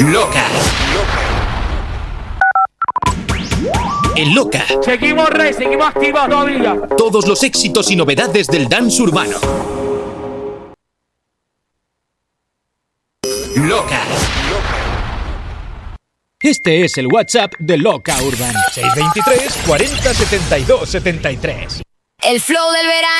Loca. En Loca. Seguimos activos todavía. Todos los éxitos y novedades del dance urbano. Loca. Este es el WhatsApp de Loca Urban. 623 40 72 73. El flow del verano.